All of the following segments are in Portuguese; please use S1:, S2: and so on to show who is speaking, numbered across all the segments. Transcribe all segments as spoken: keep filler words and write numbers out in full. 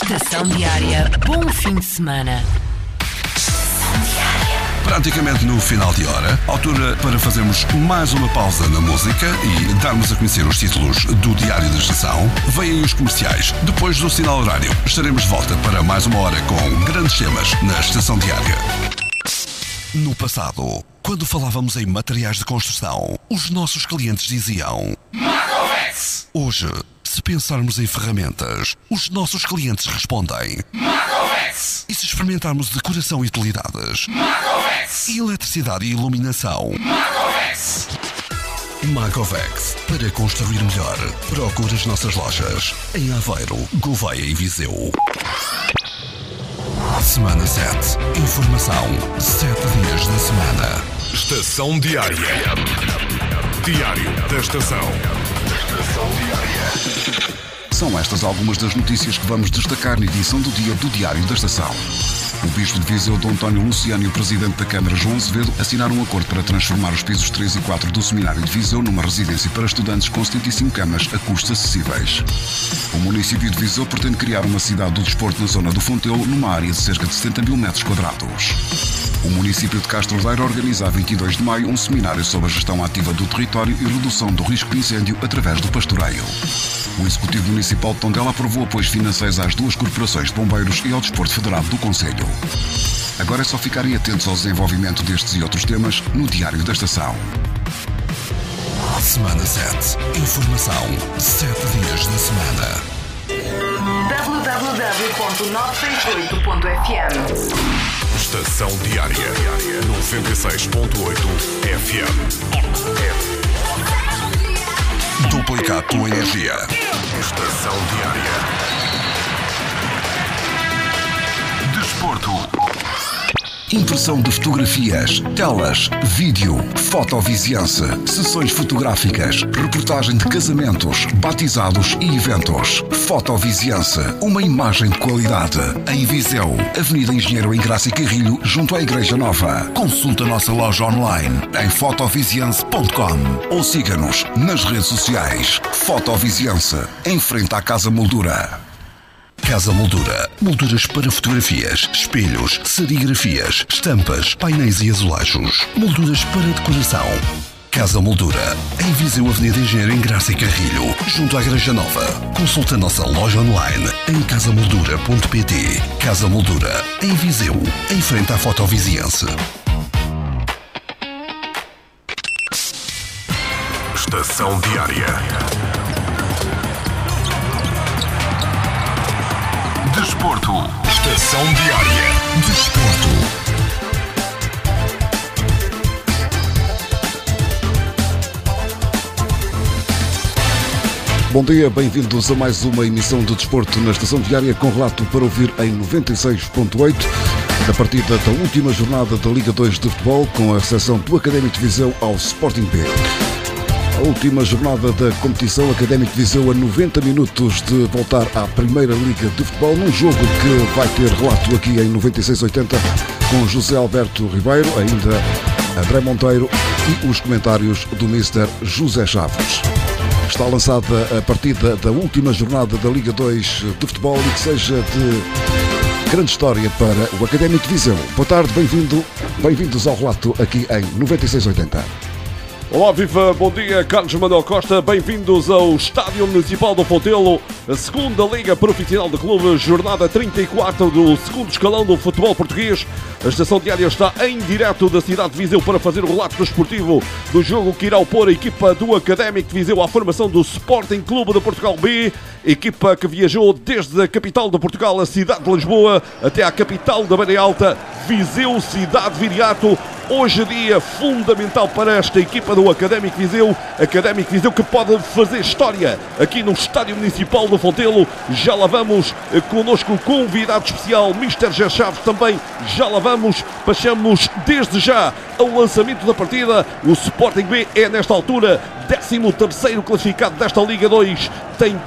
S1: Estação Diária. Bom fim de semana.
S2: Praticamente no final de hora, altura para fazermos mais uma pausa na música e darmos a conhecer os títulos do Diário da Estação. Vêm aí os comerciais. Depois do sinal horário, estaremos de volta para mais uma hora com grandes temas na Estação Diária. No passado, quando falávamos em materiais de construção, os nossos clientes diziam Macovex. Hoje, se pensarmos em ferramentas, os nossos clientes respondem Macovex. E se experimentarmos decoração e utilidades, Macovex. E eletricidade e iluminação, Macovex. Macovex. Para construir melhor, procure as nossas lojas em Aveiro, Gouveia e Viseu. Semana sete. Informação. Sete dias da semana.
S3: Estação Diária. Diário da Estação. Estação Diária.
S4: São estas algumas das notícias que vamos destacar na edição do dia do Diário da Estação. O Bispo de Viseu, Dom António Luciano, e o Presidente da Câmara, João Azevedo, assinaram um acordo para transformar os pisos três e quatro do Seminário de Viseu numa residência para estudantes com setenta e cinco camas a custos acessíveis. O município de Viseu pretende criar uma cidade do desporto na zona do Fontelo, numa área de cerca de setenta mil metros quadrados. O município de Castro Daire organiza a vinte e dois de maio um seminário sobre a gestão ativa do território e redução do risco de incêndio através do pastoreio. O Executivo Municipal de Tondela aprovou apoios financeiros às duas corporações de bombeiros e ao desporto federado do Concelho. Agora é só ficarem atentos ao desenvolvimento destes e outros temas no Diário da Estação.
S2: Semana sete. Informação. Sete dias da semana.
S1: w w w ponto nove seis oito ponto f m.
S3: Estação Diária. noventa e seis ponto oito F M.
S2: Duplica a tua energia.
S3: Estação Diária.
S2: Desporto.
S4: Impressão de fotografias, telas, vídeo, fotoviziança, sessões fotográficas, reportagem de casamentos, batizados e eventos. Fotoviziança, uma imagem de qualidade. Em Viseu, Avenida Engenheiro Engraça e Carrilho, junto à Igreja Nova. Consulta a nossa loja online em fotoviziança ponto com ou siga-nos nas redes sociais. Fotoviziança, em frente à Casa Moldura.
S2: Casa Moldura. Molduras para fotografias, espelhos, serigrafias, estampas, painéis e azulejos. Molduras para decoração. Casa Moldura. Em Viseu, Avenida Engenheiro Engraça e Carrilho, junto à Igreja Nova. Consulta a nossa loja online em casa moldura ponto p t. Casa Moldura. Em Viseu, em frente à Fotoviziança.
S3: Estação Diária.
S2: Desporto.
S3: Estação Diária.
S2: Desporto.
S4: Bom dia, bem-vindos a mais uma emissão do Desporto na Estação Diária, com relato para ouvir em noventa e seis ponto oito, da partida da última jornada da Liga dois de Futebol, com a recepção do Académico de Viseu ao Sporting B. A última jornada da competição, Académico de Viseu a noventa minutos de voltar à Primeira Liga de Futebol, num jogo que vai ter relato aqui em noventa e seis oitenta com José Alberto Ribeiro, ainda André Monteiro e os comentários do mister José Chaves. Está lançada a partida da última jornada da Liga dois de Futebol e que seja de grande história para o Académico de Viseu. Boa tarde, bem-vindo, bem-vindos ao relato aqui em noventa e seis oitenta.
S5: Olá, viva, bom dia, Carlos Manuel Costa, bem-vindos ao Estádio Municipal do Fontelo, a segunda Liga Profissional de Clubes, jornada trinta e quatro do segundo escalão do futebol português. A Estação Diária está em direto da cidade de Viseu para fazer o relato desportivo do jogo que irá opor a equipa do Académico de Viseu à formação do Sporting Clube de Portugal B, equipa que viajou desde a capital de Portugal, a cidade de Lisboa, até à capital da Beira Alta, Viseu, cidade de Viriato. Hoje é dia fundamental para esta equipa do Académico de Viseu, Académico de Viseu que pode fazer história aqui no Estádio Municipal do Fontelo. Já lá vamos, connosco convidado especial, mister José Chaves também, já lá vamos, passamos desde já ao lançamento da partida. O Sporting B é nesta altura décimo terceiro classificado desta Liga dois, tem quarenta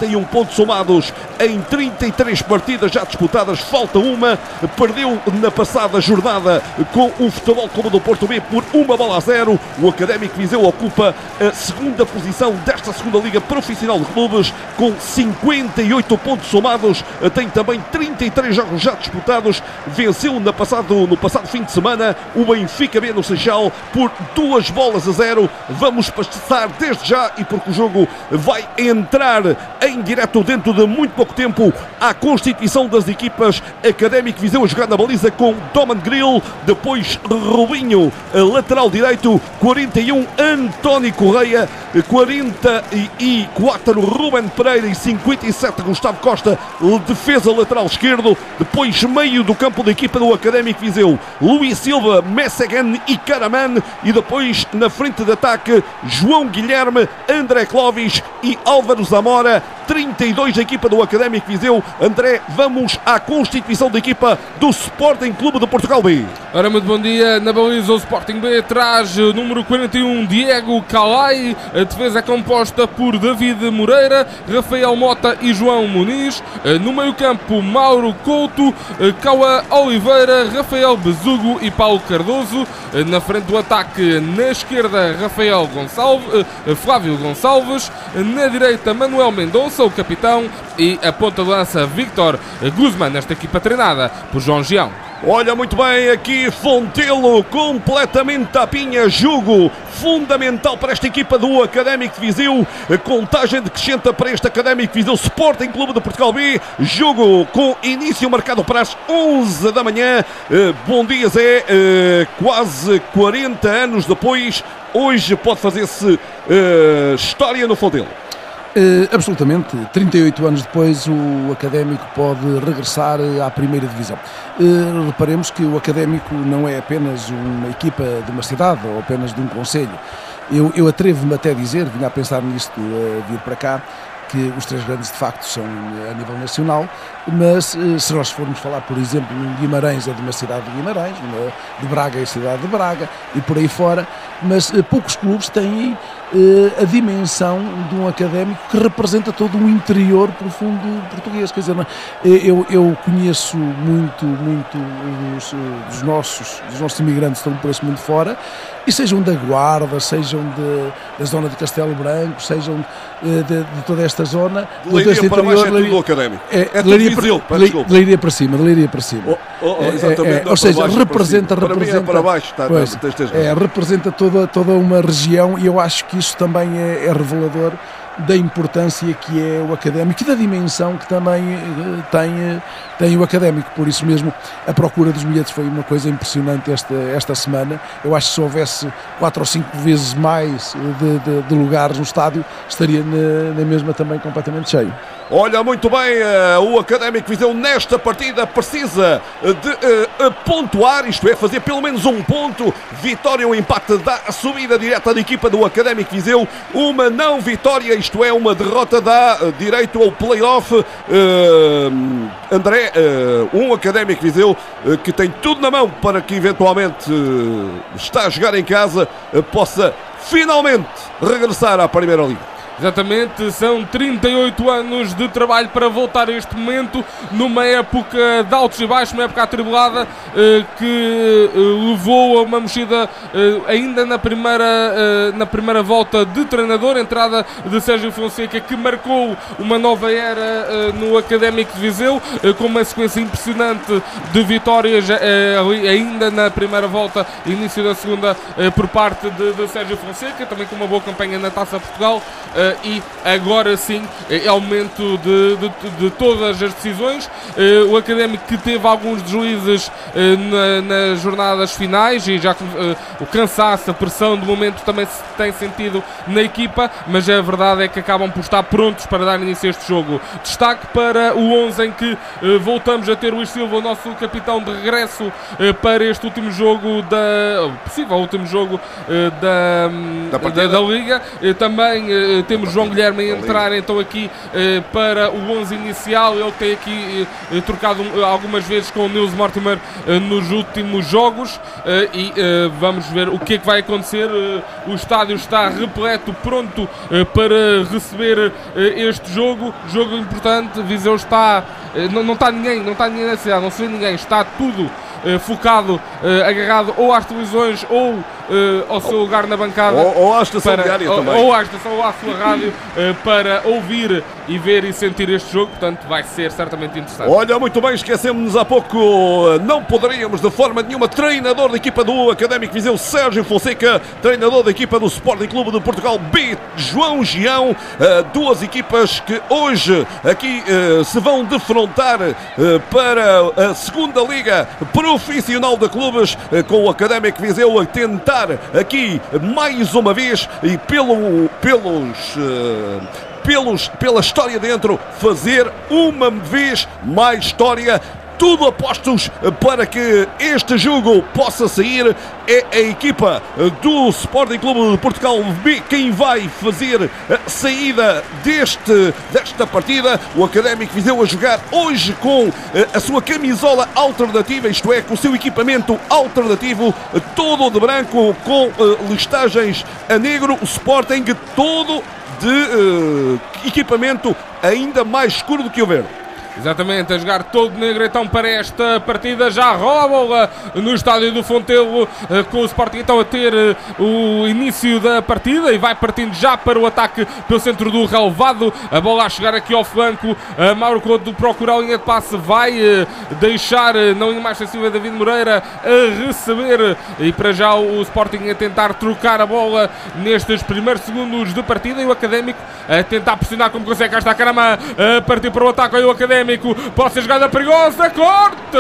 S5: cinquenta e um pontos somados em trinta e três partidas já disputadas, falta uma, perdeu na passada jornada com o Futebol Clube do Porto B por uma bola a zero. O Académico Viseu ocupa a segunda posição desta segunda Liga Profissional de Clubes com cinquenta e oito pontos somados, tem também trinta e três jogos já disputados, venceu na passado, no passado fim de semana o Benfica B no Seixal por duas bolas a zero. Vamos passar desde já, e porque o jogo vai entrar em direto dentro de muito pouco tempo, à constituição das equipas. Académico Viseu a jogar na baliza com Doman Grill, depois Rubinho, lateral direito, quarenta e um António Correia, quarenta e quatro Ruben Pereira e cinquenta e sete Gustavo Costa, defesa lateral esquerdo. Depois meio do campo da equipa do Académico Viseu, Luís Silva, Messegan e Caraman, e depois na frente de ataque João Guilherme, André Clovis e Álvaro Zamora. Trinta e dois da equipa do Académico Viseu. André, vamos à constituição da equipa do Sporting Clube de Portugal B.
S6: Ora, muito bom dia. Na baliza o Sporting B traz o número quarenta e um, Diego Calai. A defesa é composta por David Moreira, Rafael Mota e João Muniz. No meio campo, Mauro Couto, Cauã Oliveira, Rafael Bezugo e Paulo Cardoso. Na frente do ataque, na esquerda, Rafael Gonçalves, Flávio Gonçalves. Na direita, Manuel Mendonça, o capitão, e a ponta de lança, Victor Guzman, nesta equipa treinada por João Gião.
S5: Olha, muito bem, aqui Fontelo completamente tapinha, jogo fundamental para esta equipa do Académico de Viseu, a contagem decrescente para este Académico de Viseu Sporting Clube de Portugal B, jogo com início marcado para as onze da manhã. Uh, bom dia, Zé, uh, quase quarenta anos depois, hoje pode fazer-se uh, história no Fontelo.
S7: Uh, absolutamente, trinta e oito anos depois o Académico pode regressar à primeira divisão. Uh, reparemos que o Académico não é apenas uma equipa de uma cidade ou apenas de um concelho. Eu, eu atrevo-me até a dizer, vinha a pensar nisto, a vir para cá, que os três grandes de facto são a nível nacional, mas se nós formos falar, por exemplo, em Guimarães é de uma cidade de Guimarães, de Braga é a cidade de Braga e por aí fora, mas poucos clubes têm a dimensão de um Académico que representa todo um interior profundo português. Quer dizer, eu, eu conheço muito, muito dos, dos, nossos, dos nossos imigrantes que estão por esse mundo fora, e sejam da Guarda, sejam de, da zona de Castelo Branco, sejam de, de, de toda esta zona.
S5: De Leiria para baixo é tudo do Académico. É, é tudo Viseu,
S7: de Leiria para cima, de Leiria para cima.
S5: Oh, oh, oh, exatamente.
S7: É, é, ou seja, representa,
S5: para
S7: representa,
S5: mim é para baixo, está,
S7: pois,
S5: está, está, está,
S7: é, representa toda, toda uma região, e eu acho que isso também é, é revelador da importância que é o Académico e da dimensão que também uh, tem, uh, tem o Académico. Por isso mesmo, a procura dos bilhetes foi uma coisa impressionante esta, esta semana. Eu acho que se houvesse quatro ou cinco vezes mais de, de, de lugares no estádio, estaria na, na mesma também completamente cheio.
S5: Olha, muito bem, uh, o Académico Viseu nesta partida precisa de uh, uh, pontuar, isto é, fazer pelo menos um ponto. Vitória ou empate dá a subida direta da equipa do Académico Viseu. Uma não vitória, isto é, uma derrota, dá uh, direito ao play-off. Uh, André, uh, um Académico Viseu uh, que tem tudo na mão para que eventualmente uh, está a jogar em casa, uh, possa finalmente regressar à Primeira Liga.
S6: Exatamente, são trinta e oito anos de trabalho para voltar a este momento, numa época de altos e baixos, uma época atribulada, eh, que eh, levou a uma mexida eh, ainda na primeira, eh, na primeira volta de treinador, entrada de Sérgio Fonseca, que marcou uma nova era eh, no Académico de Viseu, eh, com uma sequência impressionante de vitórias eh, ainda na primeira volta, início da segunda, eh, por parte de, de Sérgio Fonseca, também com uma boa campanha na Taça Portugal. Uh, e agora sim é aumento de, de, de todas as decisões. Uh, o Académico que teve alguns deslizes uh, na, nas jornadas finais, e já uh, o cansaço, a pressão de momento também se tem sentido na equipa, mas a verdade é que acabam por estar prontos para dar início a este jogo. Destaque para o onze em que uh, voltamos a ter o Luís Silva, o nosso capitão, de regresso uh, para este último jogo da, possível último jogo uh, da, da, da, da Liga. Uh, também uh, temos vemos João Guilherme entrar então aqui uh, para o onze inicial. Ele tem aqui uh, trocado uh, algumas vezes com o Nils Mortimer uh, nos últimos jogos uh, e uh, vamos ver o que é que vai acontecer. Uh, o estádio está repleto, pronto uh, para receber uh, este jogo, jogo importante. Viseu está, uh, não, não está ninguém, não está ninguém na cidade, não se vê ninguém, está tudo Uh, focado, uh, agarrado ou às televisões ou uh, ao seu lugar na bancada,
S5: ou, ou à estação
S6: para,
S5: diária
S6: ou,
S5: também,
S6: ou à estação ou à sua rádio, uh, para ouvir e ver e sentir este jogo. Portanto vai ser certamente interessante.
S5: Olha, muito bem, esquecemos-nos há pouco, não poderíamos de forma nenhuma, treinador da equipa do Académico Viseu, Sérgio Fonseca, treinador da equipa do Sporting Clube de Portugal B, João Gião, uh, duas equipas que hoje aqui uh, se vão defrontar uh, para a segunda Liga Profissional de Clubes, com o Académico Viseu a tentar aqui mais uma vez e pelo, pelos, uh, pelos, pela história dentro, fazer uma vez mais história. Tudo apostos para que este jogo possa sair. É a equipa do Sporting Clube de Portugal B quem vai fazer a saída deste, desta partida. O Académico Viseu a jogar hoje com a sua camisola alternativa, isto é, com o seu equipamento alternativo, todo de branco, com listagens a negro. O Sporting todo de uh, equipamento ainda mais escuro do que o verde.
S6: Exatamente, a jogar todo negro então para esta partida. Já rola a bola no estádio do Fontelo, com o Sporting então a ter o início da partida e vai partindo já para o ataque pelo centro do relevado. A bola a chegar aqui ao flanco. A Mauro Couto procura a linha de passe, vai deixar na linha mais extensiva David Moreira a receber, e para já o Sporting a tentar trocar a bola nestes primeiros segundos de partida, e o Académico a tentar pressionar como consegue. Cá está Carama a partir para o ataque. Aí o Académico pode ser jogada perigosa, corte!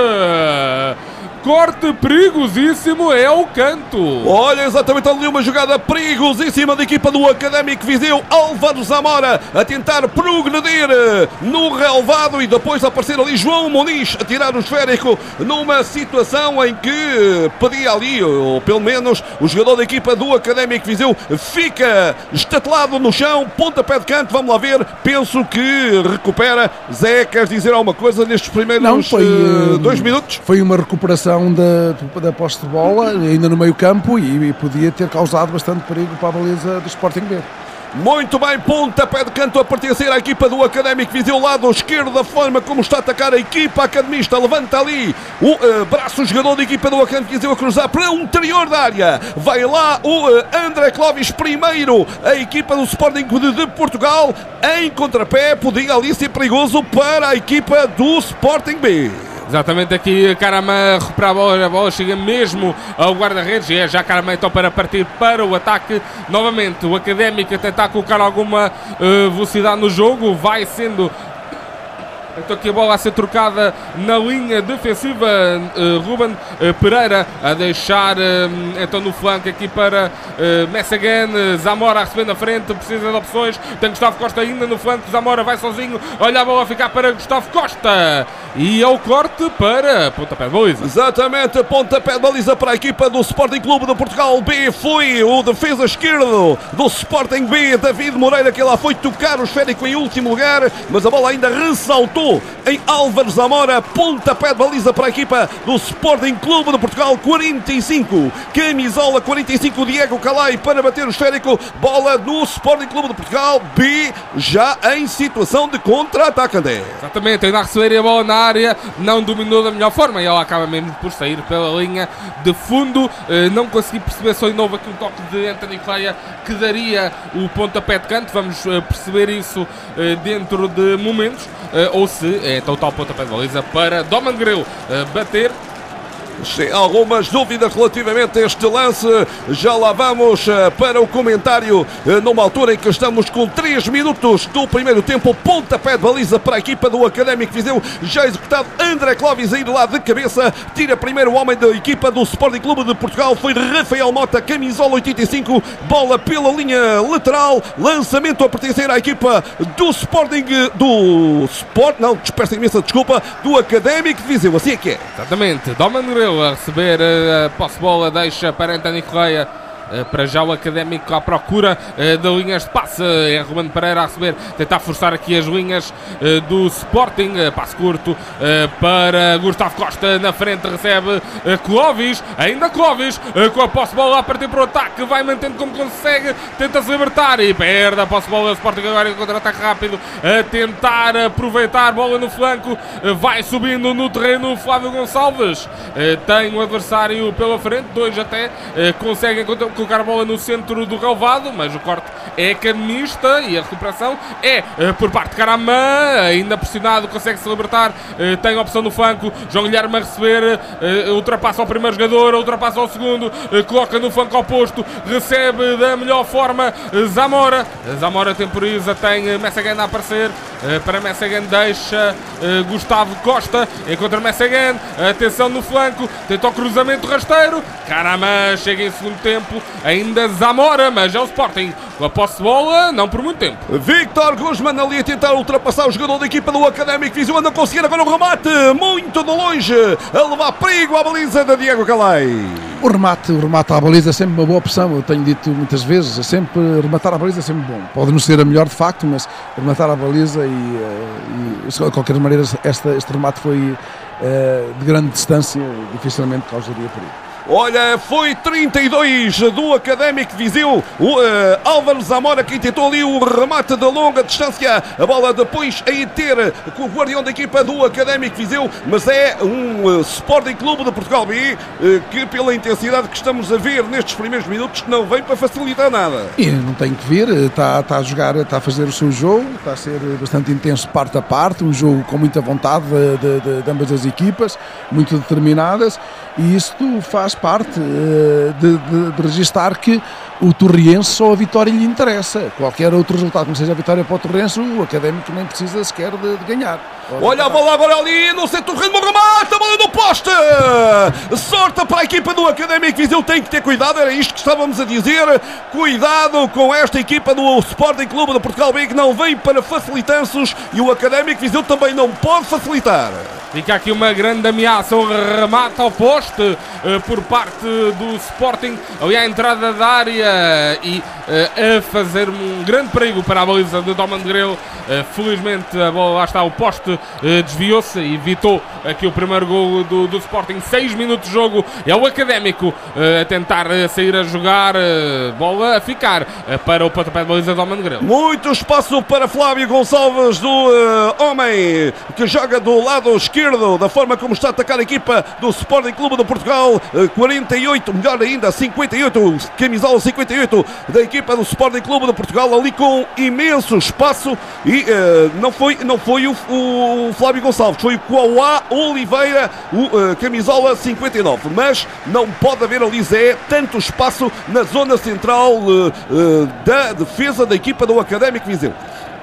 S6: Corte perigosíssimo, é o canto.
S5: Olha, exatamente ali uma jogada perigosíssima da equipa do Académico Viseu. Álvaro Zamora a tentar progredir no relevado e depois aparecer ali João Muniz a tirar o esférico numa situação em que pedia ali, ou pelo menos o jogador da equipa do Académico Viseu fica estatelado no chão, pontapé de canto. Vamos lá ver, penso que recupera. Zé, queres dizer alguma coisa nestes primeiros
S7: Não, foi,
S5: uh, dois minutos?
S7: Foi uma recuperação da, da posse de bola, ainda no meio campo, e, e podia ter causado bastante perigo para a baliza do Sporting B.
S5: Muito bem, pontapé de canto a pertencer à equipa do Académico Viseu, lado esquerdo, da forma como está a atacar a equipa academista. Levanta ali o uh, braço, o jogador da equipa do Académico Viseu a cruzar para o interior da área. Vai lá o uh, André Clóvis primeiro, a equipa do Sporting de, de Portugal em contrapé. Podia ali ser perigoso para a equipa do Sporting B.
S6: Exatamente, aqui Carama recupera a bola, a bola chega mesmo ao guarda-redes, e é já Carama então para partir para o ataque. Novamente o Académico a tentar colocar alguma uh, velocidade no jogo, vai sendo então aqui a bola a ser trocada na linha defensiva. uh, Ruben uh, Pereira a deixar uh, então no flanco aqui para uh, Messagan. Zamora a receber na frente, precisa de opções, tem Gustavo Costa ainda no flanco. Zamora vai sozinho, olha a bola a ficar para Gustavo Costa, e é o corte para pontapé de baliza.
S5: Exatamente, pontapé de baliza para a equipa do Sporting Clube de Portugal B. Foi o defesa esquerdo do Sporting B, David Moreira, que lá foi tocar o esférico em último lugar, mas a bola ainda ressaltou em Álvaro Zamora. Pontapé de baliza para a equipa do Sporting Clube de Portugal, quarenta e cinco, camisola quarenta e cinco, Diego Calai para bater o esférico. Bola do Sporting Clube de Portugal B, já em situação de contra-ataque, André.
S6: Exatamente, ainda a receber a bola na área, não dominou da melhor forma e ela acaba mesmo por sair pela linha de fundo. Não consegui perceber só de novo aqui um toque de Anthony Cleia que daria o pontapé de canto. Vamos perceber isso dentro de momentos, ou se é total pontapé de baliza para Doman Greu bater.
S5: Sem algumas dúvidas relativamente a este lance. Já lá vamos uh, para o comentário, uh, numa altura em que estamos com três minutos do primeiro tempo. Pontapé de baliza para a equipa do Académico Viseu, já executado. André Clóvis a ir lá de cabeça, tira primeiro o homem da equipa do Sporting Clube de Portugal, foi Rafael Mota, camisola oitenta e cinco, bola pela linha lateral, lançamento a pertencer à equipa do Sporting, do Sport, não, dispersa imensa desculpa, do Académico de Viseu, assim é que é.
S6: Exatamente, Doman Greu a receber a posse de bola, deixa para António Correia para já o Académico à procura de linhas de passe. É Ruben Pereira a receber, tentar forçar aqui as linhas do Sporting. Passe curto para Gustavo Costa, na frente recebe Clóvis, ainda Clóvis com a posse de bola a partir para o ataque, vai mantendo como consegue, tenta-se libertar e perde a posse de bola. O Sporting agora em contra-ataque rápido, a tentar aproveitar, bola no flanco, vai subindo no terreno Flávio Gonçalves, tem um adversário pela frente, dois até, conseguem colocar a bola no centro do relvado, mas o corte é academista e a recuperação é por parte de Caramã, ainda pressionado, consegue-se libertar, tem a opção no flanco, João Guilherme a receber, ultrapassa ao primeiro jogador, ultrapassa ao segundo, coloca no flanco oposto, recebe da melhor forma Zamora, Zamora temporiza, tem Messagan a aparecer, para Messagan deixa Gustavo Costa, encontra Messagan, atenção no flanco, tenta o cruzamento rasteiro, Caramã chega em segundo tempo, ainda Zamora, mas é o Sporting com a posse de bola, não por muito tempo.
S5: Victor Guzman ali a tentar ultrapassar o jogador da equipa do Académico Viseu, anda a conseguir agora o remate, muito de longe, a levar perigo à baliza da Diego Calai.
S7: O remate, o remate à baliza é sempre uma boa opção, eu tenho dito muitas vezes, é sempre, rematar à baliza é sempre bom. Pode não ser a melhor de facto, mas rematar à baliza e, e de qualquer maneira este, este remate foi uh, de grande distância, dificilmente causaria perigo.
S5: Olha, foi trinta e dois do Académico Viseu, o uh, Álvaro Zamora que tentou ali o remate de longa distância, a bola depois a ir ter com o guardião da equipa do Académico Viseu, mas é um uh, Sporting Clube de Portugal B, uh, que pela intensidade que estamos a ver nestes primeiros minutos não vem para facilitar nada.
S7: E não tem que vir, está, está a jogar, está a fazer o seu jogo, está a ser bastante intenso parte a parte, um jogo com muita vontade de, de, de, de ambas as equipas, muito determinadas, e isto faz parte uh, de, de, de registar que o Torriense só a vitória lhe interessa. Qualquer outro resultado que não seja a vitória para o Torriense, o Académico nem precisa sequer de, de ganhar.
S5: Pode Olha a bola agora ali no centro do terreno, remate, a bola no poste! Sorte para a equipa do Académico Viseu, tem que ter cuidado, era isto que estávamos a dizer. Cuidado com esta equipa do Sporting Clube de Portugal B, que não vem para facilitanços, e o Académico Viseu também não pode facilitar.
S6: Fica aqui uma grande ameaça, um remate ao poste uh, por parte do Sporting, ali à entrada da área e uh, a fazer um grande perigo para a baliza de Dom Negrelo. Uh, felizmente a bola, lá está, o poste uh, desviou-se e evitou aqui o primeiro golo do, do Sporting. seis minutos de jogo, é o Académico uh, a tentar uh, sair a jogar, uh, bola a ficar uh, para o pontapé de baliza de Dom Negrelo.
S5: Muito espaço para Flávio Gonçalves, do uh, homem que joga do lado esquerdo, da forma como está a atacar a equipa do Sporting Clube de Portugal. Quarenta e oito, melhor ainda, cinquenta e oito, camisola cinquenta e oito da equipa do Sporting Clube de Portugal, ali com imenso espaço, e uh, não foi, não foi o, o Flávio Gonçalves, foi o Coauá Oliveira, o uh, camisola cinquenta e nove, mas não pode haver ali, Zé, tanto espaço na zona central uh, uh, da defesa da equipa do Académico Viseu.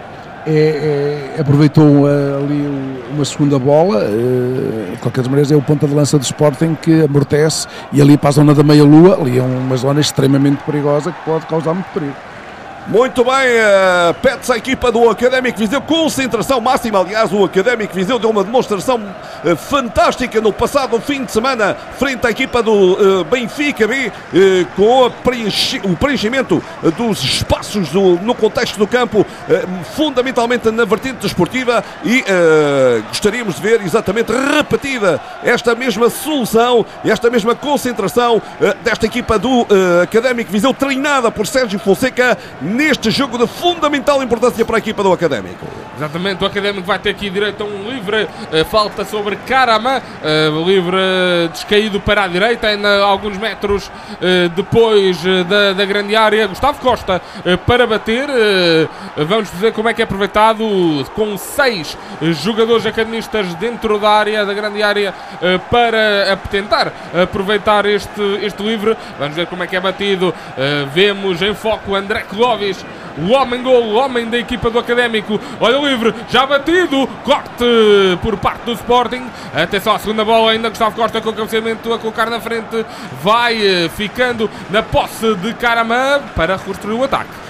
S7: É, é, aproveitou uh, ali uma segunda bola, uh, de qualquer maneira é o ponta de lança do Sporting que amortece, e ali para a zona da meia-lua, ali é uma zona extremamente perigosa que pode causar muito perigo.
S5: Muito bem, uh, pede-se a equipa do Académico Viseu, concentração máxima. Aliás, o Académico Viseu deu uma demonstração uh, fantástica no passado fim de semana frente à equipa do uh, Benfica B, uh, com a preenchi- o preenchimento uh, dos espaços do, no contexto do campo, uh, fundamentalmente na vertente desportiva, e uh, gostaríamos de ver exatamente repetida esta mesma solução, esta mesma concentração uh, desta equipa do uh, Académico Viseu, treinada por Sérgio Fonseca, neste jogo de fundamental importância para a equipa do Académico.
S6: Exatamente, o Académico vai ter aqui direito a um livre, uh, falta sobre Caramã, uh, livre uh, descaído para a direita, ainda alguns metros uh, depois uh, da, da grande área. Gustavo Costa uh, para bater, uh, vamos dizer como é que é aproveitado, com seis uh, jogadores academistas dentro da área, da grande área, uh, para uh, tentar aproveitar este, este livre. Vamos ver como é que é batido, uh, vemos em foco André Clóvis, o homem-gol, o homem da equipa do Académico. Olha o livre, já batido, corte por parte do Sporting. Atenção à segunda bola, ainda Gustavo Costa com o cabeceamento a colocar na frente, vai ficando na posse de Caramã para reconstruir o ataque.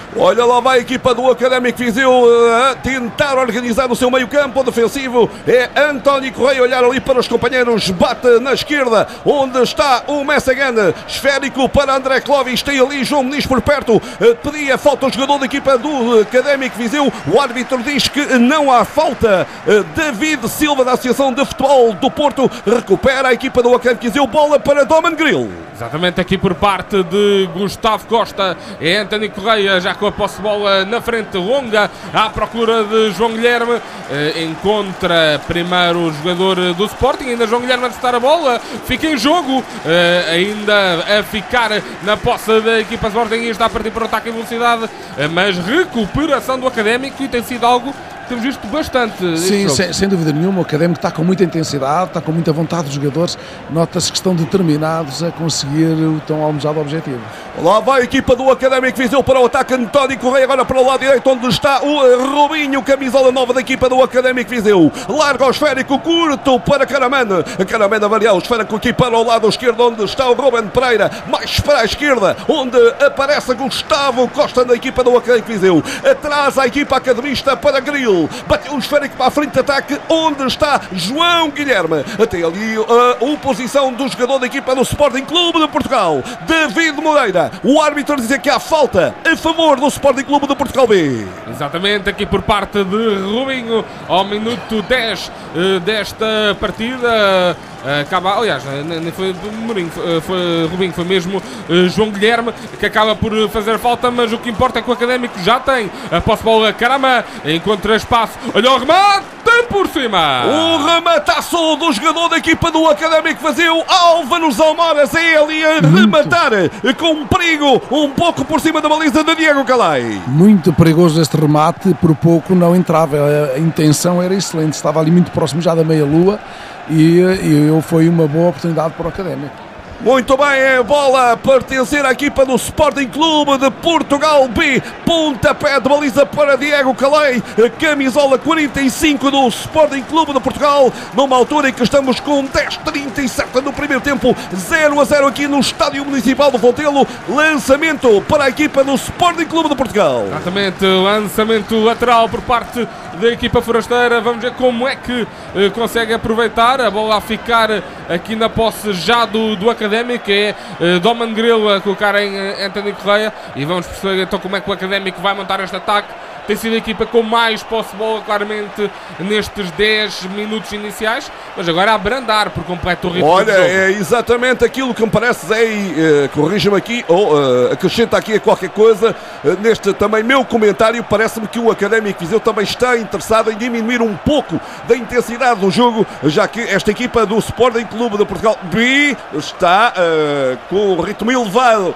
S5: Olha lá vai a equipa do Académico Viseu a tentar organizar no seu meio campo defensivo. É António Correia olhar ali para os companheiros, bate na esquerda onde está o Messagan, esférico para André Clovis, tem ali João Muniz por perto, pedia falta ao jogador da equipa do Académico Viseu, o árbitro diz que não há falta. David Silva da Associação de Futebol do Porto recupera a equipa do Académico Viseu, bola para Doman Grill.
S6: Exatamente, aqui por parte de Gustavo Costa, é António Correia já com a posse de bola na frente, longa à procura de João Guilherme, eh, encontra primeiro o jogador do Sporting, ainda João Guilherme a testar a bola, fica em jogo, eh, ainda a ficar na posse da equipa Sportingista a partir para o ataque em velocidade, eh, mas recuperação do Académico e tem sido algo temos visto bastante.
S7: Sim, sem, sem dúvida nenhuma. O Académico está com muita intensidade, está com muita vontade dos jogadores. Nota-se que estão determinados a conseguir o tão almejado objetivo.
S5: Lá vai a equipa do Académico Viseu para o ataque. António Correia agora para o lado direito, onde está o Robinho, camisola nova da equipa do Académico Viseu. Larga o esférico curto para Caramana. Caramana varia o esférico aqui para o lado esquerdo, onde está o Ruben Pereira. Mais para a esquerda, onde aparece Gustavo Costa da equipa do Académico Viseu. Atrás a equipa academista para Grill. Bateu o esférico para a frente de ataque, onde está João Guilherme. Até ali a oposição do jogador da equipa do Sporting Clube de Portugal, David Moreira. O árbitro dizer que há falta a favor do Sporting Clube de Portugal B.
S6: Exatamente, aqui por parte de Rubinho, ao minuto dez uh, desta partida. Acaba, aliás, nem foi Mourinho, foi, foi Rubinho, foi mesmo uh, João Guilherme que acaba por fazer falta, mas o que importa é que o Académico já tem a posse de bola. Caramba, encontra espaço, olha o remate por cima.
S5: O remataço do jogador da equipa do Académico Viseu, Álvaro Zalmoras, é ele a rematar com um perigo um pouco por cima da baliza de Diego Calai.
S7: Muito perigoso este remate, por pouco não entrava, a intenção era excelente, estava ali muito próximo já da meia-lua. E, e foi uma boa oportunidade para o Académico.
S5: Muito bem, é bola a pertencer à equipa do Sporting Clube de Portugal B. Pontapé de baliza para Diego Calei, camisola quarenta e cinco do Sporting Clube de Portugal, numa altura em que estamos com dez trinta e sete no primeiro tempo, zero a zero aqui no Estádio Municipal do Fontelo. Lançamento para a equipa do Sporting Clube de Portugal.
S6: Exatamente, lançamento lateral por parte da equipa forasteira. Vamos ver como é que eh, consegue aproveitar a bola a ficar aqui na posse já do, do Académico. Que é uh, Doman Grill a colocar em uh, António Correia, e vamos perceber então como é que o Académico vai montar este ataque. Tem sido a equipa com mais posse de bola claramente nestes dez minutos iniciais, mas agora a abrandar por completo o ritmo.
S5: Olha, é exatamente aquilo que me parece, Zé, uh, corrija-me aqui ou uh, acrescenta aqui a qualquer coisa uh, neste também meu comentário. Parece-me que o Académico Viseu também está interessado em diminuir um pouco da intensidade do jogo, já que esta equipa do Sporting Clube de Portugal B está uh, com o ritmo elevado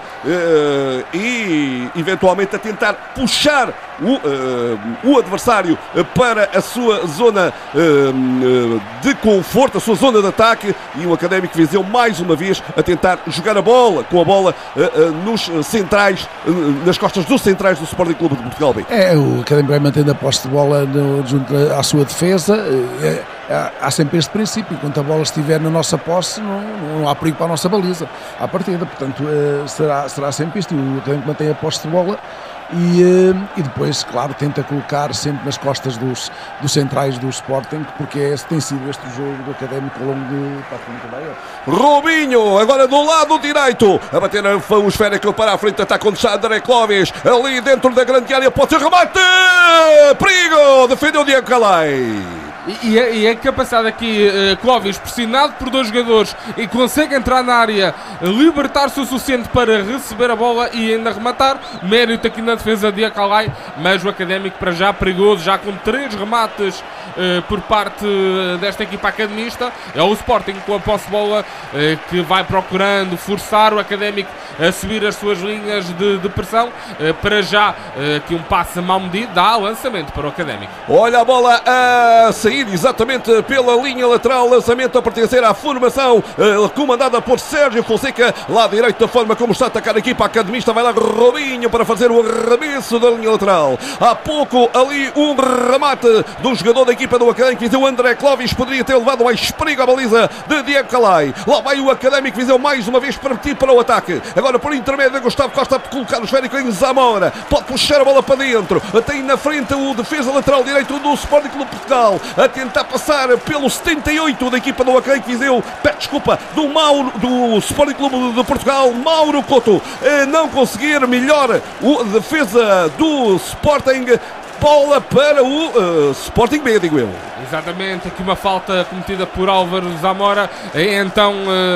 S5: uh, e eventualmente a tentar puxar o, uh, o adversário para a sua zona uh, de conforto, a sua zona de ataque, e o Académico Viseu mais uma vez a tentar jogar a bola, com a bola uh, uh, nos centrais, uh, nas costas dos centrais do Sporting Clube de Portugal B.
S7: É, o Académico vai mantendo a posse de bola no, junto à sua defesa. É, há sempre este princípio: enquanto a bola estiver na nossa posse, não, não há perigo para a nossa baliza à partida, portanto uh, será, será sempre isto. O Académico mantém a posse de bola e, uh, e depois, claro, tenta colocar sempre nas costas dos, dos centrais do Sporting, porque esse tem sido este jogo do Académico ao longo de praticamente meia hora.
S5: Robinho, agora do lado direito, a bater o esférico para a frente, ataca onde está André Clovis, ali dentro da grande área, pode ser remate, perigo, defendeu o Diego Calai.
S6: E, e, é, e é capacidade aqui, uh, Clovis, pressionado por dois jogadores, e consegue entrar na área, libertar-se o suficiente para receber a bola e ainda rematar. Mérito aqui na defesa de Acalai, mas o Académico para já perigoso, já com três remates uh, por parte desta equipa academista. É o Sporting com a posse de bola uh, que vai procurando forçar o Académico a subir as suas linhas de, de pressão. Uh, para já, uh, aqui um passe mal medido, dá lançamento para o Académico.
S5: Olha a bola a sair sair exatamente pela linha lateral, lançamento a pertencer à formação uh, comandada por Sérgio Fonseca, lá direito, da forma como está a atacar a equipa academista. Vai lá Robinho para fazer o arremesso da linha lateral. Há pouco ali um remate do jogador da equipa do Académico Viseu, André Clóvis, poderia ter levado a espriga a baliza de Diego Calai. Lá vai o Académico Viseu mais uma vez partir para o ataque, agora por intermédio de Gustavo Costa, para colocar o esférico em Zamora, pode puxar a bola para dentro, tem na frente o defesa lateral direito do Sporting Clube de Portugal, a tentar passar pelo setenta e oito da equipa do Académico Viseu, pede desculpa, do, Mauro, do Sporting Clube de Portugal, Mauro Couto, a não conseguir, melhor o defesa do Sporting, bola para o uh, Sporting B, digo eu.
S6: Exatamente, aqui uma falta cometida por Álvaro Zamora, então uh,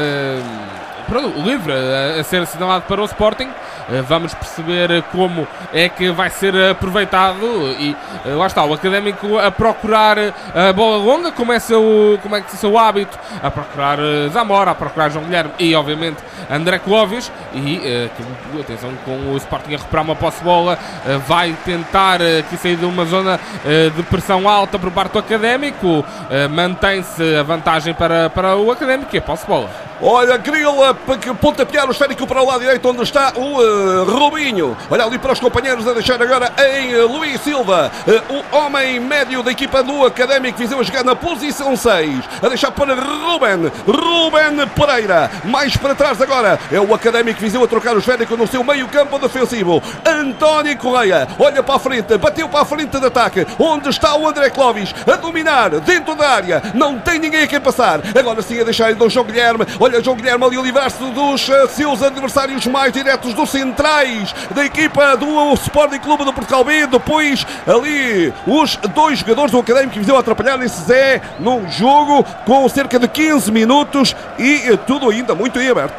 S6: uh, livre a, a ser assinalado para o Sporting. Vamos perceber como é que vai ser aproveitado e lá está o Académico a procurar a bola longa, como é, seu, como é que é o seu hábito, a procurar Zamora, a procurar João Guilherme e obviamente André Clóvis. E uh, atenção, com o Sporting a recuperar uma posse de bola, uh, vai tentar uh, aqui sair de uma zona uh, de pressão alta por parte do Académico, uh, mantém-se a vantagem para, para o Académico e a posse de bola.
S5: Olha, Grila, pontapear o esférico para o lado direito, onde está o uh, Robinho. Olha ali para os companheiros a deixar agora em uh, Luís Silva, uh, o homem médio da equipa do Académico Viseu, a jogar na posição seis, a deixar para Ruben, Ruben Pereira. Mais para trás agora é o Académico Viseu a trocar o esférico no seu meio campo defensivo. António Correia, olha para a frente, bateu para a frente de ataque, onde está o André Clóvis, a dominar dentro da área, não tem ninguém a quem passar. Agora sim a deixar do João Guilherme. Olha João Guilherme ali a livrar-se dos uh, seus adversários mais diretos, dos centrais da equipa do Sporting Clube de Portugal B. Depois ali os dois jogadores do Académico Viseu a atrapalharem-se, Zé, num jogo com cerca de quinze minutos e uh, tudo ainda muito em aberto.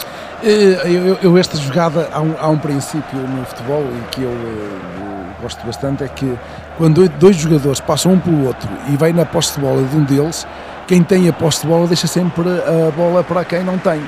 S7: Eu, eu, eu esta jogada, há um, há um princípio no futebol e que eu, eu gosto bastante, é que quando dois jogadores passam um pelo outro e vai na posse de bola de um deles, quem tem a posse de bola deixa sempre a bola para quem não tem.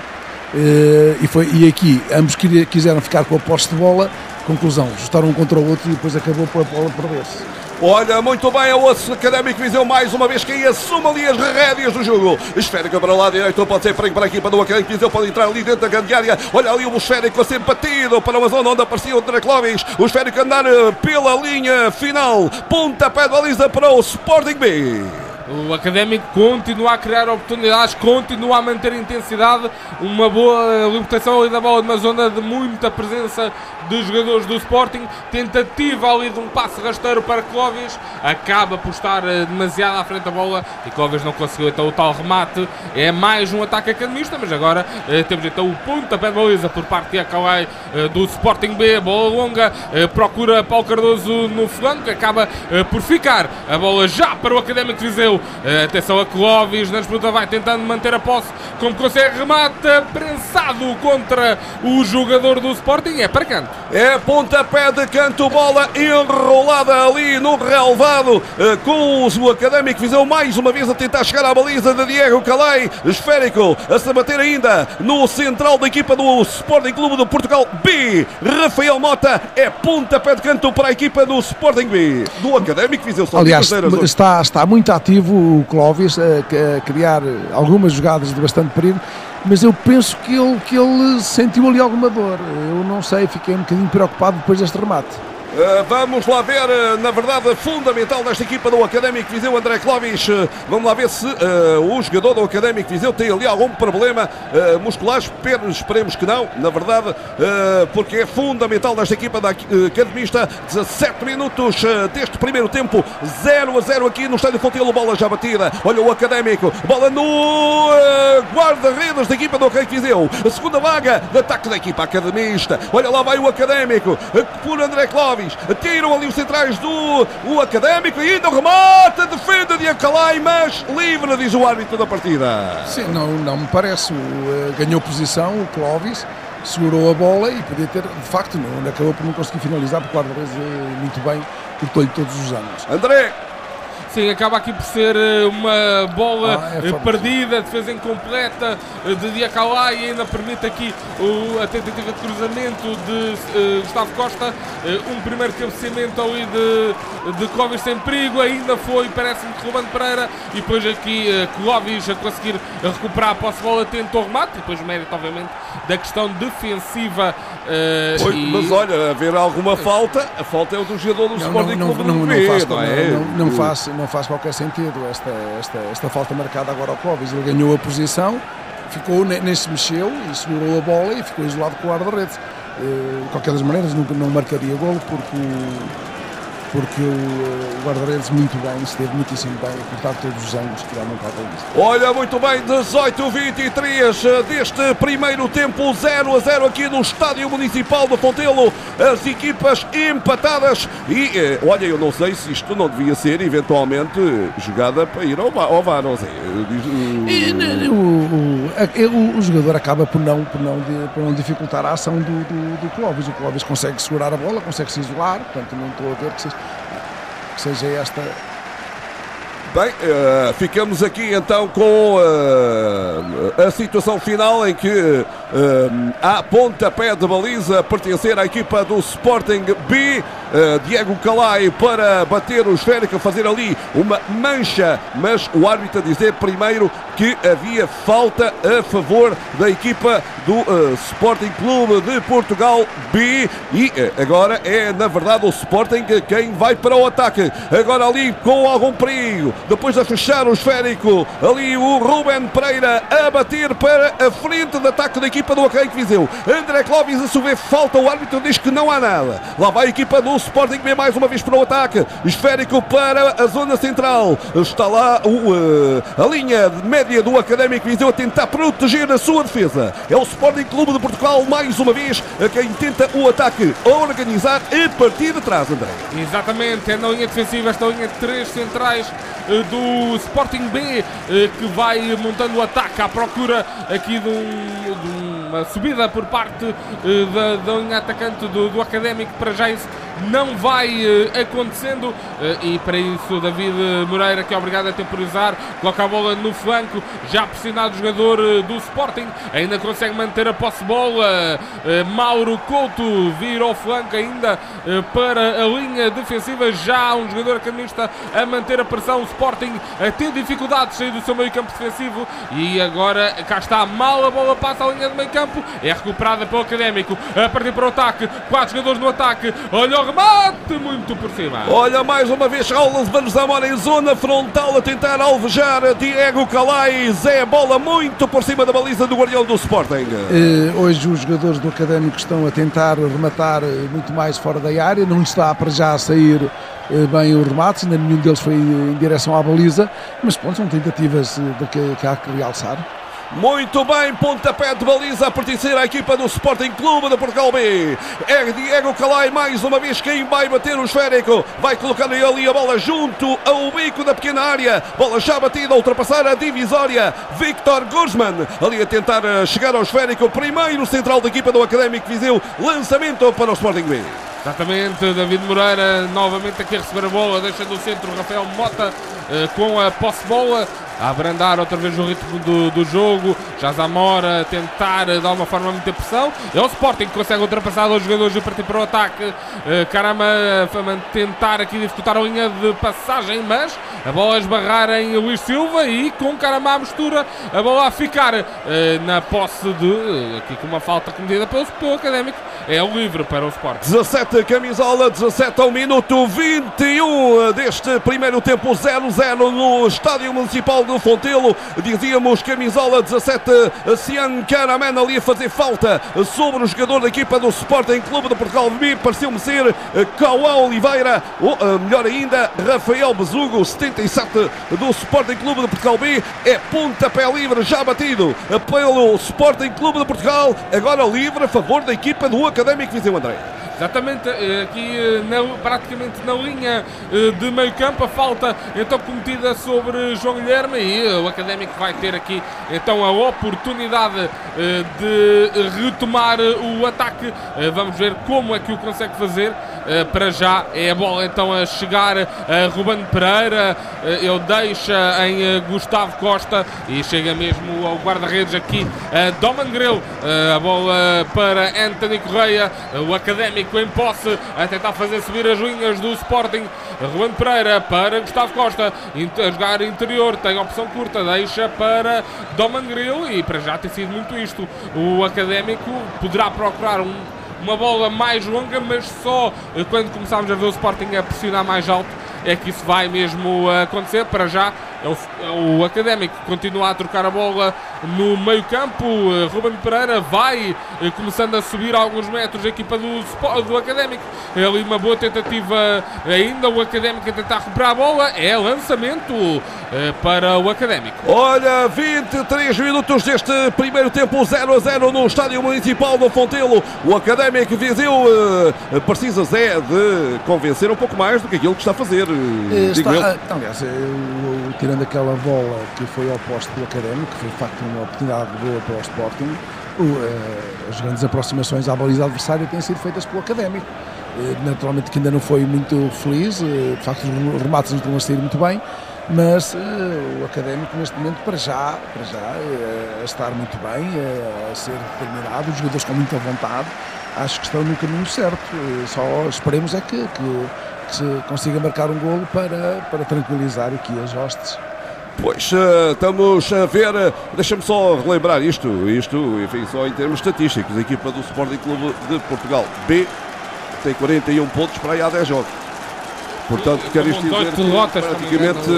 S7: E, foi, e aqui ambos quiseram ficar com a posse de bola, conclusão, ajustaram um contra o outro e depois acabou por a bola perder-se.
S5: Olha, muito bem, o Académico Viseu mais uma vez quem assume ali as rédeas do jogo. Esférico para o lado direito, pode ser para a equipa do Académico Viseu, pode entrar ali dentro da grande área. Olha ali o esférico a ser batido para uma zona onde aparecia o André Clóvis. O esférico a andar pela linha final, pontapé de baliza para o Sporting B.
S6: O Académico continua a criar oportunidades, continua a manter intensidade, uma boa libertação ali da bola, numa zona de muita presença de jogadores do Sporting, tentativa ali de um passe rasteiro para Clóvis, acaba por estar demasiado à frente da bola e Clóvis não conseguiu então o tal remate. É mais um ataque academista, mas agora eh, temos então o pontapé de baliza por parte de Acalai eh, do Sporting B, bola longa, eh, procura Paulo Cardoso no flanco, acaba eh, por ficar a bola já para o Académico Viseu. Uh, atenção a Clóvis, na disputa vai tentando manter a posse, como consegue, remata prensado contra o jogador do Sporting, é para canto.
S5: É pontapé de canto, bola enrolada ali no relvado, uh, com o Académico Viseu mais uma vez a tentar chegar à baliza de Diego Calai, esférico, a se bater ainda no central da equipa do Sporting Clube de Portugal B, Rafael Mota. É pontapé de canto para a equipa do Sporting B, do Académico Viseu.
S7: Aliás, está, está muito ativo o Clóvis a, a criar algumas jogadas de bastante perigo, mas eu penso que ele, que ele sentiu ali alguma dor. Eu não sei, fiquei um bocadinho preocupado depois deste remate.
S5: Uh, vamos lá ver, uh, na verdade, fundamental desta equipa do Académico Viseu, André Clóvis. Uh, vamos lá ver se uh, o jogador do Académico Viseu tem ali algum problema uh, muscular. Esperemos que não, na verdade, uh, porque é fundamental desta equipa da uh, academista. dezassete minutos uh, deste primeiro tempo, zero a zero aqui no Estádio Fontelo. Bola já batida. Olha o Académico, bola no uh, guarda-redes da equipa do Académico Viseu. A segunda vaga de ataque da equipa academista. Olha lá vai o Académico uh, por André Clóvis. Tiram ali os centrais do o Académico e ainda o remate, defende de Acalai, mas livre, diz o árbitro da partida.
S7: Sim, não, não me parece. O, ganhou posição, o Clóvis segurou a bola e podia ter, de facto, não, acabou por não conseguir finalizar, porque o guarda-redes muito bem, cortou-lhe todos os anos.
S5: André.
S6: Sim, acaba aqui por ser uma bola
S7: ah, é
S6: perdida, defesa incompleta de Diacalá, e ainda permite aqui o, a tentativa de cruzamento de uh, Gustavo Costa. Uh, um primeiro cabeceamento ali de, de Clóvis sem perigo, ainda foi, parece-me, que Ruben Pereira, e depois aqui uh, Clóvis a conseguir recuperar a posse de bola, tentou o remate, e depois o mérito, obviamente, da questão defensiva. Uh,
S5: Oi,
S6: e...
S5: Mas olha, haver alguma falta, a falta é o do jogador do
S7: Não,
S5: Sporting
S7: não,
S5: Clube
S7: não,
S5: do
S7: não,
S5: B,
S7: faz,
S5: não é?
S7: não, não, não, faz, não faz qualquer sentido esta, esta, esta falta marcada agora ao Clóvis. Ele ganhou a posição, ficou, nem se mexeu e segurou a bola e ficou isolado com o guarda-redes. De qualquer das maneiras, não, não marcaria golo porque porque o, o guarda-redes muito bem, esteve muitíssimo bem a cortar todos os ângulos que realmente estava isso.
S5: Olha, muito bem, dezoito a vinte e três deste primeiro tempo, zero a zero aqui no Estádio Municipal de Fontelo, as equipas empatadas e, eh, olha, eu não sei se isto não devia ser eventualmente jogada para ir ao, ao V A R, não sei.
S7: E, o, o, o, o jogador acaba por não, por não, por não dificultar a ação do, do, do Clóvis. O Clóvis consegue segurar a bola, consegue se isolar, portanto não estou a ver que seja, que seja esta...
S5: Bem, uh, ficamos aqui então com uh, a situação final em que uh, há pontapé de baliza a pertencer à equipa do Sporting B. Uh, Diego Calai para bater o esférico, fazer ali uma mancha, mas o árbitro a dizer primeiro que havia falta a favor da equipa do uh, Sporting Clube de Portugal B, e uh, agora é na verdade o Sporting quem vai para o ataque, agora ali com algum perigo, depois a fechar o esférico, ali o Ruben Pereira a bater para a frente de ataque da equipa do Académico Viseu. André Clóvis a sofrer falta, o árbitro diz que não há nada, lá vai a equipa do Sporting B mais uma vez para o ataque, esférico para a zona central, está lá o, uh, a linha média do Académico Viseu a tentar proteger a sua defesa. É o Sporting Clube de Portugal mais uma vez a quem tenta o ataque a organizar a partir de trás, André.
S6: Exatamente, é na linha defensiva, esta linha de três centrais do Sporting B que vai montando o ataque à procura aqui de, um, de uma subida por parte da, da linha atacante do, do Académico. Para já isso não vai uh, acontecendo uh, e para isso David Moreira, que é obrigado a temporizar, coloca a bola no flanco, já pressionado o jogador uh, do Sporting, ainda consegue manter a posse de bola. uh, Mauro Couto vira ao flanco ainda uh, para a linha defensiva, já um jogador academista a manter a pressão, o Sporting a ter dificuldades de sair do seu meio campo defensivo, e agora cá está, mal a bola passa a linha de meio campo, é recuperada pelo Académico, a partir para o ataque, quatro jogadores no ataque, olha o remate muito por cima.
S5: Olha mais uma vez Aulas Vanos Zamora em zona frontal a tentar alvejar Diego Calai. Zé, bola muito por cima da baliza do guardião do Sporting.
S7: Uh, hoje os jogadores do Académico estão a tentar rematar muito mais fora da área, não está para já a sair uh, bem o remate, ainda nenhum deles foi em direção à baliza, mas pronto, são tentativas de que, que há que realçar.
S5: Muito bem, pontapé de baliza a pertencer à equipa do Sporting Clube de Portugal B. É Diego Calai mais uma vez quem vai bater o esférico. Vai colocar ali a bola junto ao bico da pequena área. Bola já batida, a ultrapassar a divisória. Victor Guzman ali a tentar chegar ao esférico. Primeiro central da equipa do Académico Viseu. Lançamento para o Sporting B.
S6: Exatamente, David Moreira novamente aqui a receber a bola, deixa do centro Rafael Mota uh, com a posse de bola, a abrandar outra vez o ritmo do, do jogo. Já Zamora a tentar uh, dar uma forma a muita pressão, é o Sporting que consegue ultrapassar os jogadores e partir para o ataque. uh, Caramba a tentar aqui dificultar a linha de passagem, mas a bola a esbarrar em Luís Silva e com Caramba a mistura, a bola a ficar uh, na posse de, uh, aqui com uma falta cometida pelo, pelo Académico, é o livre para o Sporting.
S5: dezassete camisola, dezassete ao minuto vinte e um deste primeiro tempo, zero a zero no Estádio Municipal do Fontelo. Dizíamos camisola dezassete, Cian Caraman ali a fazer falta sobre o jogador da equipa do Sporting Clube de Portugal B, pareceu-me ser Cauã Oliveira, ou melhor ainda Rafael Bezugo. Setenta e sete do Sporting Clube de Portugal B, é pontapé livre já batido pelo Sporting Clube de Portugal, agora livre a favor da equipa do Académico Viseu, André.
S6: Exatamente, aqui na, praticamente na linha de meio campo, a falta então cometida sobre João Guilherme, e o Académico vai ter aqui então a oportunidade de retomar o ataque. Vamos ver como é que o consegue fazer. uh, para já é a bola então a chegar a Ruben Pereira, uh, ele deixa em uh, Gustavo Costa e chega mesmo ao guarda-redes aqui uh, Doman Grilo, uh, a bola para Anthony Correia, uh, o Académico em posse a tentar fazer subir as linhas do Sporting. Ruben Pereira para Gustavo Costa, a jogar interior, tem opção curta, deixa para Doman Grilo e para já tem sido muito isto. O Académico poderá procurar um, uma bola mais longa, mas só quando começarmos a ver o Sporting a pressionar mais alto é que isso vai mesmo acontecer. Para já é o, o Académico continua a trocar a bola no meio campo. Ruben Pereira vai começando a subir alguns metros a equipa do, do Académico. É ali uma boa tentativa ainda, o Académico a tentar recuperar a bola, é lançamento para o Académico.
S5: Olha, vinte e três minutos deste primeiro tempo, zero a zero no Estádio Municipal do Fontelo. O Académico Viseu uh, precisa, Zé, de convencer um pouco mais do que aquilo que está a fazer. Uh,
S7: está, uh, aliás, uh, tirando aquela bola que foi ao posto do Académico, que foi de facto uma oportunidade boa para o Sporting, uh, uh, as grandes aproximações à baliza adversária têm sido feitas pelo Académico. Uh, naturalmente que ainda não foi muito feliz, uh, de facto os remates não estão a sair muito bem, mas uh, o Académico neste momento para já, para já uh, a estar muito bem, uh, a ser determinado, os jogadores com muita vontade, acho que estão no caminho certo. Uh, só esperemos é que, que, que se consiga marcar um golo para, para tranquilizar aqui as hostes.
S5: Pois, uh, estamos a ver, uh, deixa-me só relembrar isto, isto, enfim, só em termos estatísticos, a equipa do Sporting Clube de Portugal B tem quarenta e um pontos para aí há dez jogos. Portanto, quer isto dizer que praticamente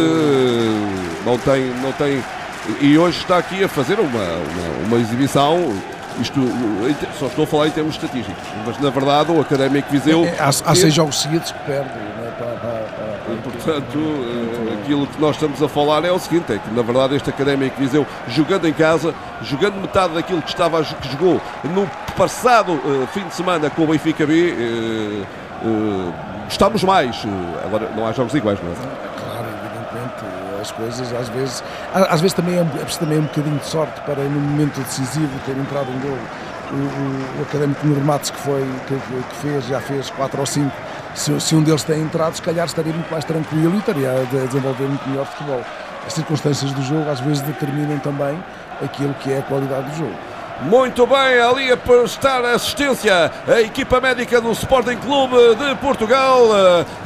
S5: não tem, não tem, e hoje está aqui a fazer uma, uma, uma exibição, isto, só estou a falar em termos estatísticos, mas na verdade o Académico Viseu...
S7: É, há, há seis jogos seguidos que perde, né, para, para, para,
S5: e, portanto, aquilo que nós estamos a falar é o seguinte, é que na verdade este Académico Viseu, jogando em casa, jogando metade daquilo que, estava, que jogou no passado uh, fim de semana com o Benfica B, uh, uh, estamos mais, agora não há jogos iguais, não é?
S7: Claro, evidentemente, as coisas às vezes, às vezes também é, também é um bocadinho de sorte para no momento decisivo ter entrado um golo. O, o, o Académico no remates que, foi, que, que fez, já fez quatro ou cinco, se, se um deles tem entrado, se calhar estaria muito mais tranquilo e estaria a desenvolver muito melhor futebol. As circunstâncias do jogo às vezes determinam também aquilo que é a qualidade do jogo.
S5: Muito bem, ali a prestar assistência a equipa médica do Sporting Clube de Portugal, a,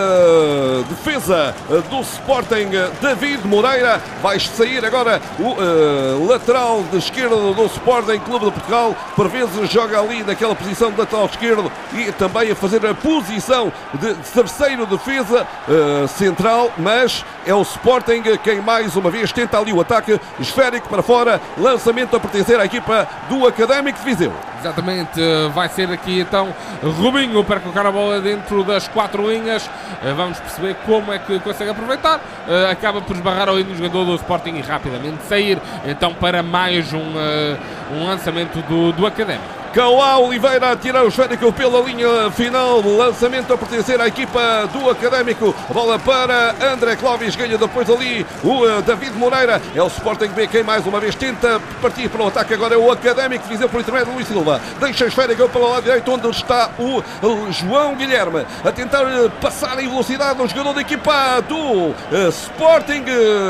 S5: a, a defesa do Sporting, David Moreira. Vai sair agora o a, lateral de esquerda do Sporting Clube de Portugal, por vezes joga ali naquela posição de lateral esquerdo e também a fazer a posição de terceiro defesa a, central, mas é o Sporting quem mais uma vez tenta ali o ataque esférico para fora, lançamento a pertencer à equipa do Académico de Viseu.
S6: Exatamente, vai ser aqui então Rubinho para colocar a bola dentro das quatro linhas. Vamos perceber como é que consegue aproveitar. Acaba por esbarrar ali no jogador do Sporting e rapidamente sair então para mais um, um lançamento do, do Académico.
S5: Cauá Oliveira a tirar o esférico pela linha final, lançamento a pertencer à equipa do Académico, a bola para André Clóvis, ganha depois ali o David Moreira, é o Sporting B quem mais uma vez tenta partir para o ataque, agora é o Académico Viseu por intermédio de Luís Silva, deixa o esférico para o lado direito onde está o João Guilherme, a tentar passar em velocidade o jogador da equipa do Sporting,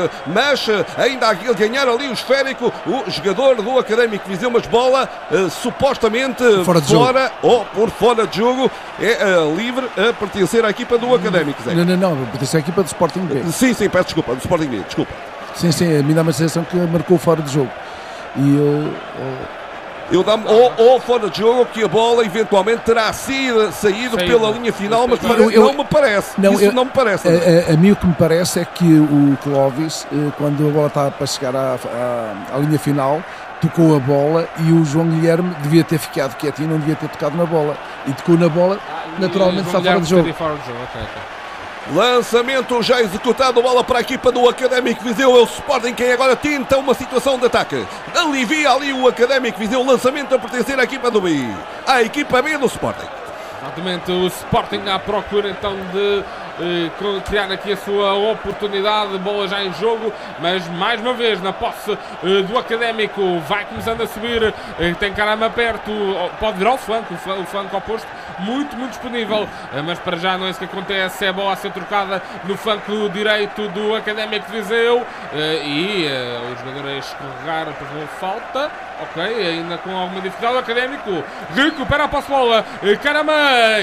S5: mas ainda a ganhar ali o esférico, o jogador do Académico Viseu, mas bola supostamente fora, fora ou por fora de jogo, é uh, livre a pertencer à equipa do Académico. Zé.
S7: Não, não, não, pertence à equipa do Sporting B.
S5: Sim, sim, peço desculpa, do Sporting B, desculpa.
S7: Sim, sim, a mim dá uma sensação que marcou fora de jogo. E uh, uh...
S5: Eu dá-me ou, ou fora de jogo que a bola eventualmente terá sido, saído Sei, pela linha final, mas eu, eu, não me parece. Não, Isso eu, não me parece.
S7: A, a, a mim o que me parece é que o Clóvis, quando a bola está para chegar à, à, à linha final, tocou a bola e o João Guilherme devia ter ficado quietinho, não devia ter tocado na bola. E tocou na bola, ah, naturalmente está fora de jogo.
S6: Fora de jogo. Okay, okay.
S5: Lançamento já executado, bola para a equipa do Académico Viseu, é o Sporting quem agora tenta uma situação de ataque. Alivia ali o Académico Viseu, lançamento a pertencer à equipa do B, à equipa B do Sporting.
S6: Exatamente, o Sporting à procura então de eh, criar aqui a sua oportunidade, bola já em jogo, mas mais uma vez na posse eh, do Académico, vai começando a subir, eh, tem Caramba perto, pode virar o flanco, o flanco, o flanco oposto, muito, muito disponível, mas para já não é isso que acontece. É a bola a ser trocada no flanco direito do Académico de Viseu e o jogador a escorregar para fazer falta. Ok, ainda com alguma dificuldade. O Académico recupera a posse de bola. Caramba!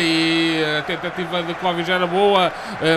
S6: E a tentativa de Clóvis era boa,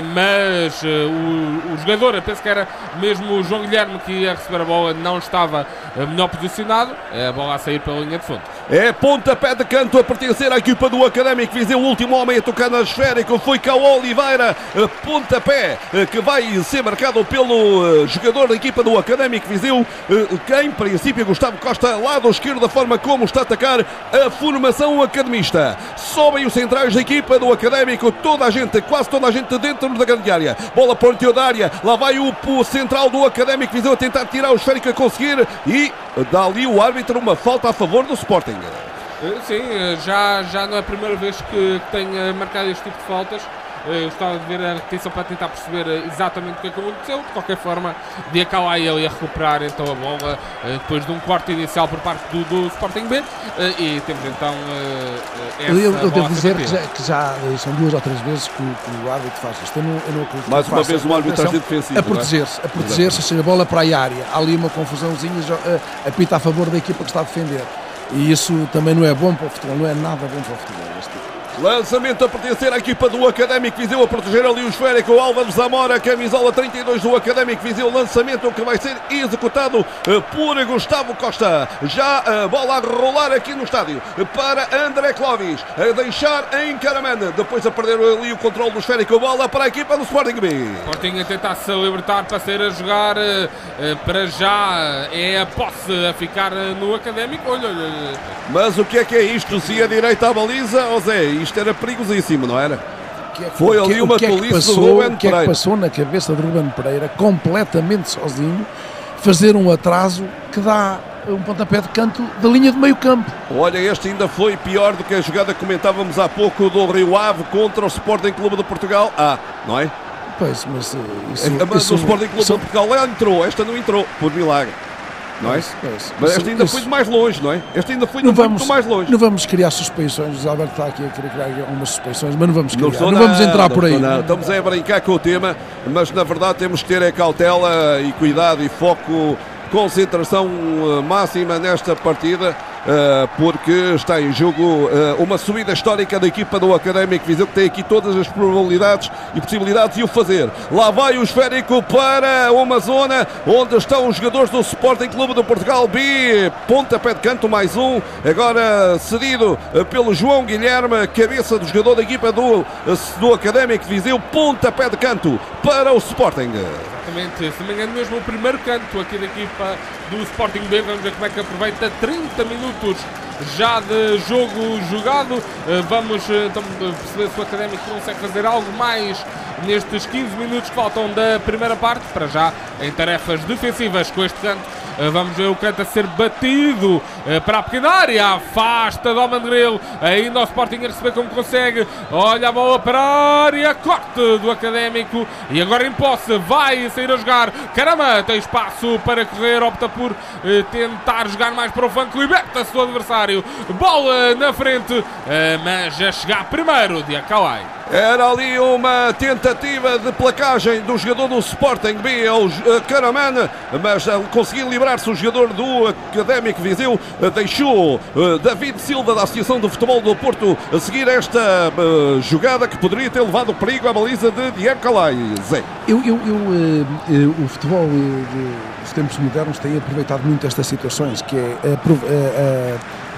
S6: mas o, o jogador, penso que era mesmo o João Guilherme que ia receber a bola, não estava melhor posicionado. A bola a sair pela linha de fundo.
S5: É pontapé de canto a pertencer à equipa do Académico Viseu. O último homem a tocar na esférica foi cá o Oliveira. Pontapé que vai ser marcado pelo jogador da equipa do Académico Viseu, que em princípio Gustavo Costa, lado esquerdo, da forma como está a atacar a formação academista. Sobem os centrais da equipa do Académico, toda a gente, quase toda a gente dentro da grande área. Bola para o interior da área, lá vai o, o central do Académico Viseu a tentar tirar o esférico, a conseguir, e dá ali o árbitro uma falta a favor do Sporting.
S6: Sim, já, já não é a primeira vez que tenha marcado este tipo de faltas. Eu gostava de ver a repetição para tentar perceber exatamente o que aconteceu. De qualquer forma, Diacalai ele ia recuperar então a bola depois de um corte inicial por parte do, do Sporting B, e temos então essa
S7: Eu, eu devo
S6: bola
S7: dizer que já, que já são duas ou três vezes que, que o árbitro faz isto. Eu não, eu não acredito.
S5: Mais uma vez uma arbitragem defensiva.
S7: A proteger-se, a proteger-se, ou seja, a bola para a área. Há ali uma confusãozinha, apita a favor da equipa que está a defender. E isso também não é bom para o futebol, não é nada bom para o futebol.
S5: Lançamento a pertencer à equipa do Académico Viseu, a proteger ali o esférico, o Álvaro Zamora, camisola trinta e dois do Académico Viseu. Lançamento que vai ser executado por Gustavo Costa. Já a bola a rolar aqui no estádio para André Clóvis, a deixar em Caraman, depois a perder ali o controle do esférico. Bola para a equipa do Sporting B.
S6: Sporting a tentar se libertar para sair a jogar. Para já é a posse a ficar no Académico. Olha, olha.
S5: Mas o que é que é isto? Se a direita à baliza, ó Zé, isto era perigosíssimo, não era?
S7: Que é que,
S5: Foi ali
S7: que,
S5: uma
S7: que é
S5: tolice do Ruben Pereira.
S7: O que é que passou na cabeça de Ruben Pereira, completamente sozinho, fazer um atraso que dá um pontapé de canto da linha de meio campo?
S5: Olha, este ainda foi pior do que a jogada que comentávamos há pouco do Rio Ave contra o Sporting Clube de Portugal. Ah, não é?
S7: Pois, mas isso...
S5: Mas
S7: isso,
S5: o Sporting Clube
S7: isso,
S5: de Portugal ela entrou, esta não entrou, por milagre. Não é?
S7: Pois, pois,
S5: mas
S7: isso,
S5: este ainda
S7: isso,
S5: foi de mais longe, não é? Este ainda foi de
S7: não
S5: muito
S7: vamos,
S5: mais longe.
S7: Não vamos criar suspeições, o Alberto está aqui a querer criar algumas suspeições, mas não vamos criar, não,
S5: não
S7: vamos
S5: nada,
S7: entrar por aí.
S5: Não, estamos a brincar com o tema, mas na verdade temos que ter a cautela e cuidado e foco, concentração máxima nesta partida, porque está em jogo uma subida histórica da equipa do Académico Viseu, que tem aqui todas as probabilidades e possibilidades de o fazer. Lá vai o esférico para uma zona onde estão os jogadores do Sporting Clube de Portugal B. Pontapé de canto, mais um, agora cedido pelo João Guilherme, cabeça do jogador da equipa do, do Académico Viseu. Pontapé de canto para o Sporting.
S6: Exatamente, se não me engano mesmo o primeiro canto aqui da equipa do Sporting B. Vamos ver como é que aproveita. Trinta minutos já de jogo jogado. Vamos então perceber se o Académico consegue fazer algo mais nestes quinze minutos que faltam da primeira parte. Para já em tarefas defensivas com este canto. Vamos ver o canto a ser batido para a pequena área, afasta do Almandrelo, ainda o Sporting a receber como consegue. Olha a bola para a área, corte do Académico e agora em posse, vai sair a jogar. Caramba, tem espaço para correr, opta por eh, tentar jogar mais para o flanco, liberta-se do adversário, bola na frente, eh, mas a chegar primeiro de Acalai.
S5: Era ali uma tentativa de placagem do jogador do Sporting B, o Caraman, mas conseguiu livrar-se o jogador do Académico Viseu, deixou David Silva da Associação de Futebol do Porto a seguir esta uh, jogada que poderia ter levado o perigo à baliza de Diego Calai. Zé.
S7: Eu, eu, eu, uh, uh, o futebol uh, dos tempos modernos tem aproveitado muito estas situações, que é a, a, a,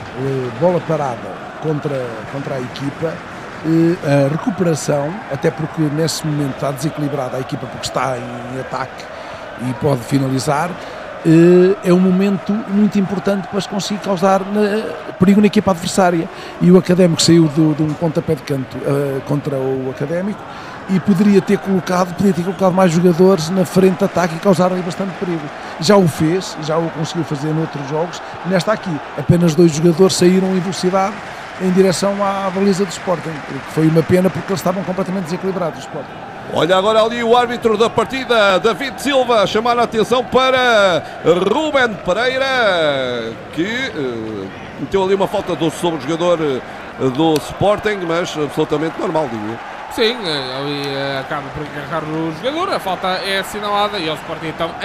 S7: a bola parada contra, contra a equipa, a recuperação, até porque nesse momento está desequilibrada a equipa porque está em ataque e pode finalizar, é um momento muito importante para se conseguir causar perigo na equipa adversária, e o Académico saiu de, de um pontapé de canto uh, contra o Académico e poderia ter colocado poderia ter colocado mais jogadores na frente de ataque e causar ali bastante perigo. Já o fez, já o conseguiu fazer noutros jogos. Nesta aqui, apenas dois jogadores saíram em velocidade em direção à baliza do Sporting, que foi uma pena porque eles estavam completamente desequilibrados, o Sporting.
S5: Olha agora ali o árbitro da partida, David Silva, a chamar a atenção para Ruben Pereira, que uh, meteu ali uma falta do sobre o jogador do Sporting, mas absolutamente normal, digo eu.
S6: Sim, ali acaba por agarrar o jogador, a falta é assinalada e o Sporting então